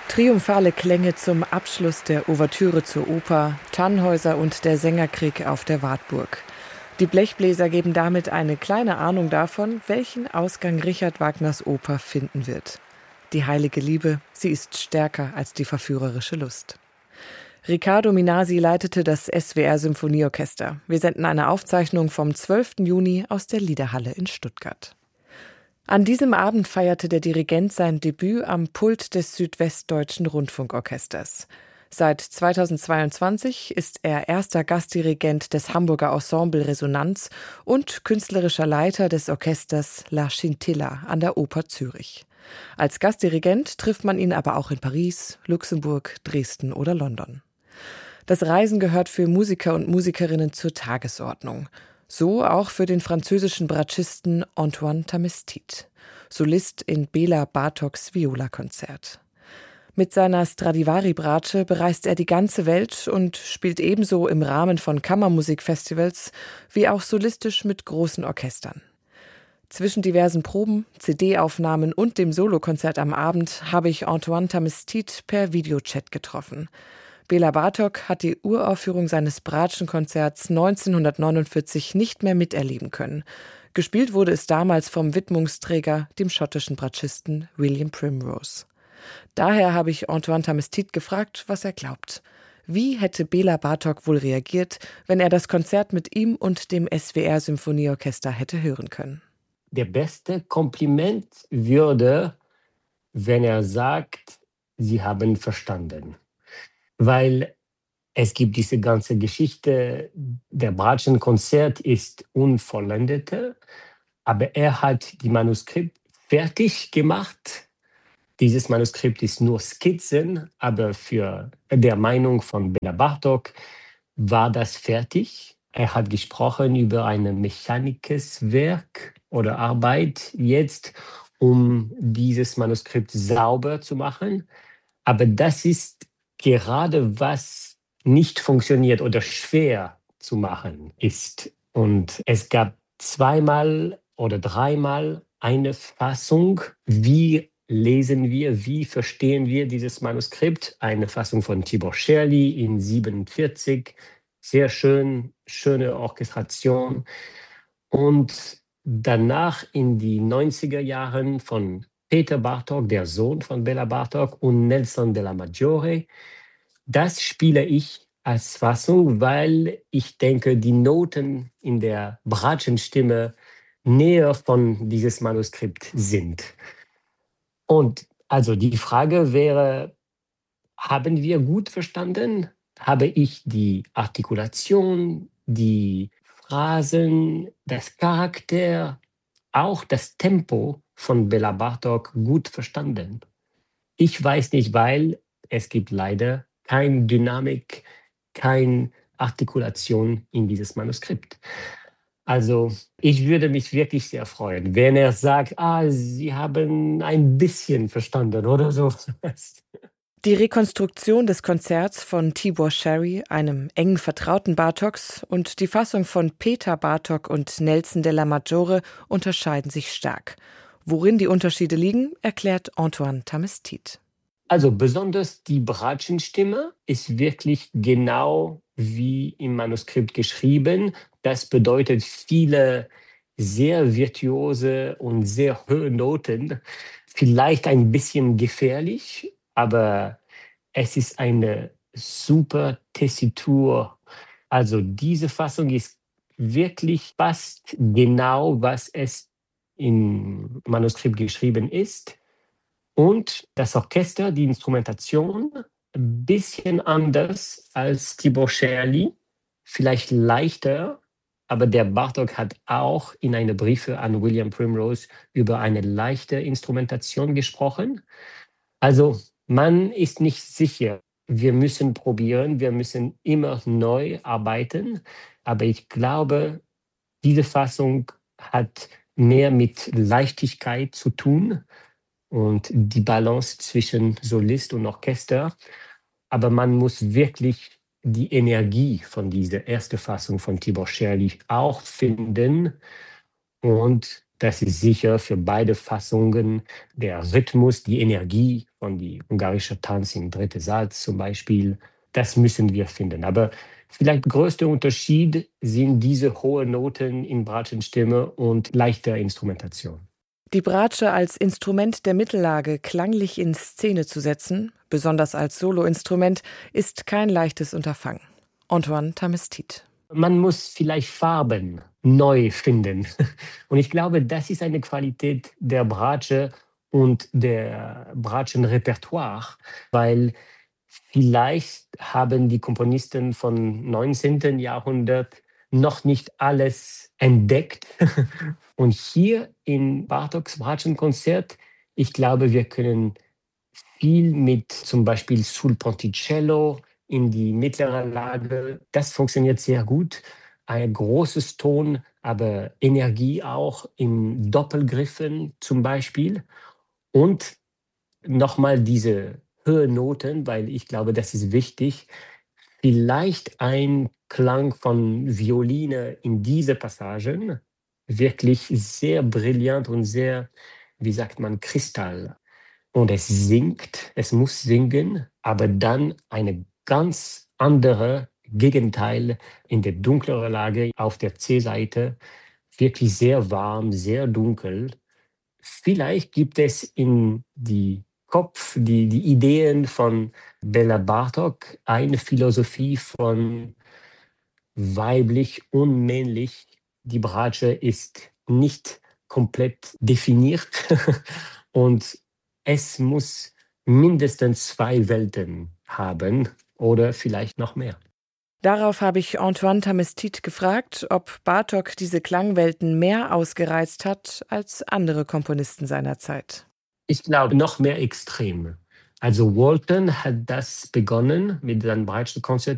Triumphale Klänge zum Abschluss der Ouvertüre zur Oper, Tannhäuser und der Sängerkrieg auf der Wartburg. Die Blechbläser geben damit eine kleine Ahnung davon, welchen Ausgang Richard Wagners Oper finden wird. Die heilige Liebe, sie ist stärker als die verführerische Lust. Riccardo Minasi leitete das SWR Symphonieorchester. Wir senden eine Aufzeichnung vom 12. Juni aus der Liederhalle in Stuttgart. An diesem Abend feierte der Dirigent sein Debüt am Pult des Südwestdeutschen Rundfunkorchesters. Seit 2022 ist er erster Gastdirigent des Hamburger Ensemble Resonanz und künstlerischer Leiter des Orchesters La Scintilla an der Oper Zürich. Als Gastdirigent trifft man ihn aber auch in Paris, Luxemburg, Dresden oder London. Das Reisen gehört für Musiker und Musikerinnen zur Tagesordnung. So auch für den französischen Bratschisten Antoine Tamestit, Solist in Bela Bartoks Viola-Konzert. Mit seiner Stradivari-Bratsche bereist er die ganze Welt und spielt ebenso im Rahmen von Kammermusikfestivals wie auch solistisch mit großen Orchestern. Zwischen diversen Proben, CD-Aufnahmen und dem Solokonzert am Abend habe ich Antoine Tamestit per Videochat getroffen. Bela Bartok hat die Uraufführung seines Bratschenkonzerts 1949 nicht mehr miterleben können. Gespielt wurde es damals vom Widmungsträger, dem schottischen Bratschisten William Primrose. Daher habe ich Antoine Tamestit gefragt, was er glaubt. Wie hätte Bela Bartok wohl reagiert, wenn er das Konzert mit ihm und dem SWR Symphonieorchester hätte hören können? Der beste Kompliment würde, wenn er sagt, Sie haben verstanden. Weil es gibt diese ganze Geschichte, der Bratschenkonzert ist unvollendete, aber er hat die Manuskript fertig gemacht. Dieses Manuskript ist nur Skizzen, aber für der Meinung von Bela Bartok war das fertig. Er hat gesprochen über ein mechanisches Werk oder Arbeit jetzt, um dieses Manuskript sauber zu machen. Aber das ist gerade was nicht funktioniert oder schwer zu machen ist. Und es gab zweimal oder dreimal eine Fassung, wie lesen wir, wie verstehen wir dieses Manuskript. Eine Fassung von Tibor Scherli in 47, sehr schöne Orchestration. Und danach in die 90er Jahren von Peter Bartók, der Sohn von Bela Bartók, und Nelson Della Maggiore. Das spiele ich als Fassung, weil ich denke, die Noten in der Bratschenstimme näher von dieses Manuskript sind. Und also die Frage wäre, haben wir gut verstanden? Habe ich die Artikulation, die Phrasen, das Charakter, auch das Tempo von Bela Bartók gut verstanden? Ich weiß nicht, weil es gibt leider keine Dynamik, keine Artikulation in dieses Manuskript. Also ich würde mich wirklich sehr freuen, wenn er sagt, Sie haben ein bisschen verstanden oder so. Die Rekonstruktion des Konzerts von Tibor Scherli, einem engen Vertrauten Bartoks, und die Fassung von Peter Bartók und Nelson Della Maggiore unterscheiden sich stark. Worin die Unterschiede liegen, erklärt Antoine Tamestit. Also besonders die Bratschenstimme ist wirklich genau wie im Manuskript geschrieben. Das bedeutet viele sehr virtuose und sehr hohe Noten. Vielleicht ein bisschen gefährlich, aber es ist eine super Tessitur. Also diese Fassung ist wirklich fast genau, was es im Manuskript geschrieben ist. Und das Orchester, die Instrumentation, ein bisschen anders als Tibor Scherli, vielleicht leichter, aber der Bartók hat auch in einer Briefe an William Primrose über eine leichte Instrumentation gesprochen. Also man ist nicht sicher. Wir müssen probieren, wir müssen immer neu arbeiten, aber ich glaube, diese Fassung hat mehr mit Leichtigkeit zu tun und die Balance zwischen Solist und Orchester. Aber man muss wirklich die Energie von dieser ersten Fassung von Tibor Scherli auch finden. Und das ist sicher für beide Fassungen der Rhythmus, die Energie von die ungarische Tanz im dritten Satz zum Beispiel. Das müssen wir finden. Aber vielleicht der größte Unterschied sind diese hohen Noten in Bratschenstimme und leichter Instrumentation. Die Bratsche als Instrument der Mittellage klanglich in Szene zu setzen, besonders als Soloinstrument, ist kein leichtes Unterfangen. Antoine Tamestit. Man muss vielleicht Farben neu finden. Und ich glaube, das ist eine Qualität der Bratsche und der Bratschenrepertoire, weil vielleicht haben die Komponisten von 19. Jahrhundert noch nicht alles entdeckt. Und hier in Bartoks Bratschenkonzert, ich glaube, wir können viel mit zum Beispiel sul ponticello in die mittlere Lage. Das funktioniert sehr gut. Ein großes Ton, aber Energie auch in Doppelgriffen zum Beispiel. Und nochmal diese Höhennoten, weil ich glaube, das ist wichtig. Vielleicht ein Klang von Violine in diese Passagen, wirklich sehr brillant und sehr, wie sagt man, Kristall. Und es singt, es muss singen, aber dann eine ganz andere Gegenteil in der dunkleren Lage auf der C-Seite, wirklich sehr warm, sehr dunkel. Vielleicht gibt es in die Ideen von Bela Bartok eine Philosophie von weiblich und männlich. Die Bratsche ist nicht komplett definiert und es muss mindestens zwei Welten haben oder vielleicht noch mehr. Darauf habe ich Antoine Tamestit gefragt, ob Bartok diese Klangwelten mehr ausgereizt hat als andere Komponisten seiner Zeit. Ich glaube, noch mehr extrem. Also Walton hat das begonnen mit seinem Bratschenkonzert